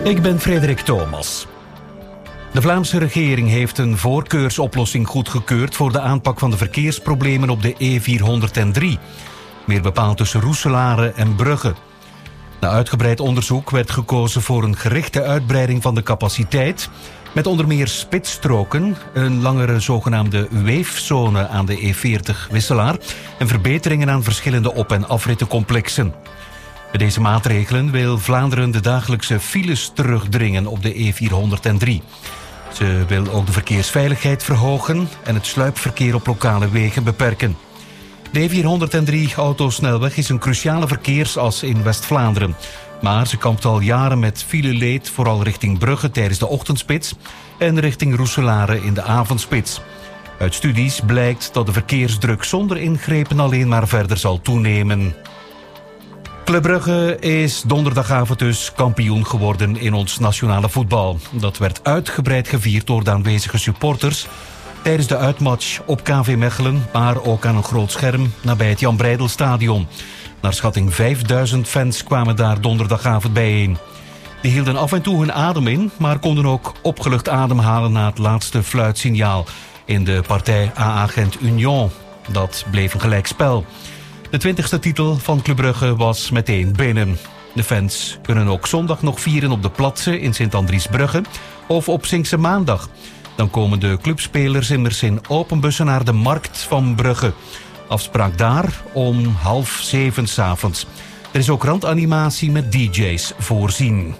Ik ben Frederik Thomas. De Vlaamse regering heeft een voorkeursoplossing goedgekeurd voor de aanpak van de verkeersproblemen op de E403. Meer bepaald tussen Roeselare en Brugge. Na uitgebreid onderzoek werd gekozen voor een gerichte uitbreiding van de capaciteit, met onder meer spitsstroken, een langere zogenaamde weefzone aan de E40 Wisselaar en verbeteringen aan verschillende op- en afrittencomplexen. Met deze maatregelen wil Vlaanderen de dagelijkse files terugdringen op de E403. Ze wil ook de verkeersveiligheid verhogen en het sluipverkeer op lokale wegen beperken. De E403-autosnelweg is een cruciale verkeersas in West-Vlaanderen. Maar ze kampt al jaren met fileleed, vooral richting Brugge tijdens de ochtendspits en richting Roeselare in de avondspits. Uit studies blijkt dat de verkeersdruk zonder ingrepen alleen maar verder zal toenemen. Club Brugge is donderdagavond dus kampioen geworden in ons nationale voetbal. Dat werd uitgebreid gevierd door de aanwezige supporters tijdens de uitmatch op KV Mechelen, maar ook aan een groot scherm nabij het Jan Breidelstadion. Naar schatting 5000 fans kwamen daar donderdagavond bijeen. Die hielden af en toe hun adem in, maar konden ook opgelucht ademhalen na het laatste fluitsignaal in de partij AA Gent Union. Dat bleef een gelijkspel. De 20e titel van Club Brugge was meteen binnen. De fans kunnen ook zondag nog vieren op de Platse in Sint-Andries-Brugge of op Sinkse Maandag. Dan komen de clubspelers immers in open bussen naar de Markt van Brugge. Afspraak daar om 6:30 s'avonds. Er is ook randanimatie met DJ's voorzien.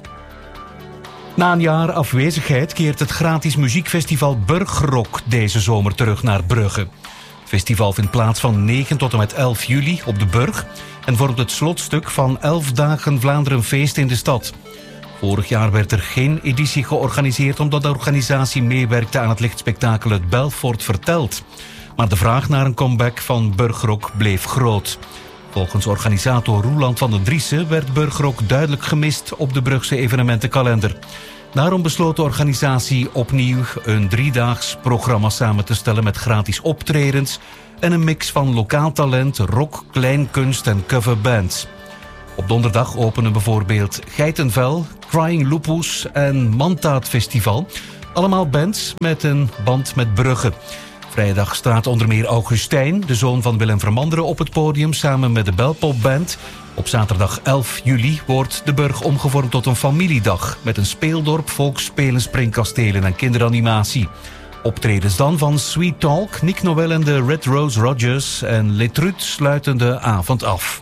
Na een jaar afwezigheid keert het gratis muziekfestival Burgrock deze zomer terug naar Brugge. Het festival vindt plaats van 9 tot en met 11 juli op de Burg en vormt het slotstuk van 11 dagen Vlaanderenfeest in de stad. Vorig jaar werd er geen editie georganiseerd omdat de organisatie meewerkte aan het lichtspektakel Het Belfort Vertelt. Maar de vraag naar een comeback van Burgrock bleef groot. Volgens organisator Roeland van den Driessen werd Burgrock duidelijk gemist op de Brugse evenementenkalender. Daarom besloot de organisatie opnieuw een 3-daags programma samen te stellen met gratis optredens en een mix van lokaal talent, rock, kleinkunst en coverbands. Op donderdag openen bijvoorbeeld Geitenvel, Crying Lupus en Mantaat Festival. Allemaal bands met een band met Brugge. Vrijdag staat onder meer Augustijn, de zoon van Willem Vermanderen, op het podium samen met de Belpopband. Op zaterdag 11 juli wordt de Burg omgevormd tot een familiedag met een speeldorp, volksspelen, springkastelen en kinderanimatie. Optredens dan van Sweet Talk, Nick Noel en de Red Rose Rogers en Letrut sluiten de avond af.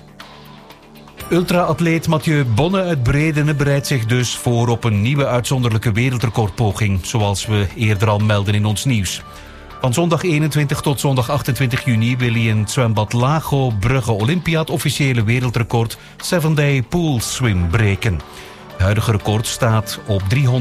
Ultra-atleet Mathieu Bonne uit Bredene bereidt zich dus voor op een nieuwe uitzonderlijke wereldrecordpoging, zoals we eerder al melden in ons nieuws. Van zondag 21 tot zondag 28 juni wil hij in het zwembad Lago Brugge Olympia het officiële wereldrecord 7-day pool swim breken. Het huidige record staat op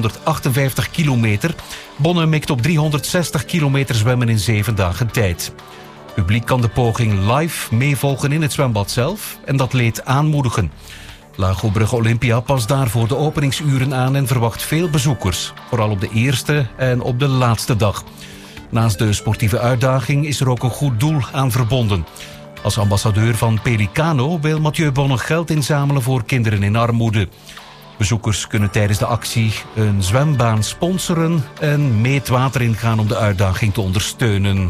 358 kilometer. Bonne mikt op 360 kilometer zwemmen in 7 dagen tijd. Het publiek kan de poging live meevolgen in het zwembad zelf en dat leed aanmoedigen. Lago Brugge Olympia past daarvoor de openingsuren aan en verwacht veel bezoekers, vooral op de eerste en op de laatste dag. Naast de sportieve uitdaging is er ook een goed doel aan verbonden. Als ambassadeur van Pelicano wil Mathieu Bonne geld inzamelen voor kinderen in armoede. Bezoekers kunnen tijdens de actie een zwembaan sponsoren en mee het water ingaan om de uitdaging te ondersteunen.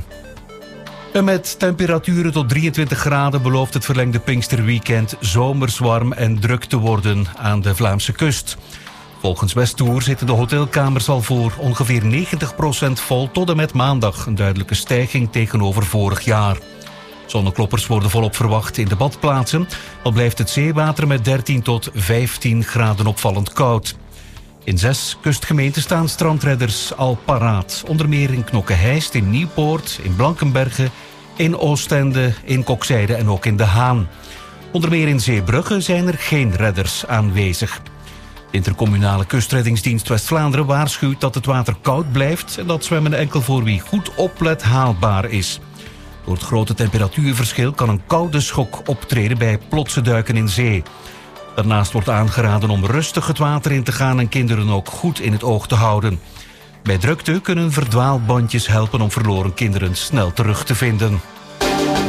En met temperaturen tot 23 graden belooft het verlengde Pinksterweekend zomers warm en druk te worden aan de Vlaamse kust. Volgens Westtour zitten de hotelkamers al voor ongeveer 90% vol tot en met maandag. Een duidelijke stijging tegenover vorig jaar. Zonnekloppers worden volop verwacht in de badplaatsen. Al blijft het zeewater met 13 tot 15 graden opvallend koud. In 6 kustgemeenten staan strandredders al paraat. Onder meer in Knokke-Heist, in Nieuwpoort, in Blankenberge, in Oostende, in Kokzijde en ook in De Haan. Onder meer in Zeebrugge zijn er geen redders aanwezig. De intercommunale kustreddingsdienst West-Vlaanderen waarschuwt dat het water koud blijft en dat zwemmen enkel voor wie goed oplet haalbaar is. Door het grote temperatuurverschil kan een koude schok optreden bij plotse duiken in zee. Daarnaast wordt aangeraden om rustig het water in te gaan en kinderen ook goed in het oog te houden. Bij drukte kunnen verdwaalbandjes helpen om verloren kinderen snel terug te vinden.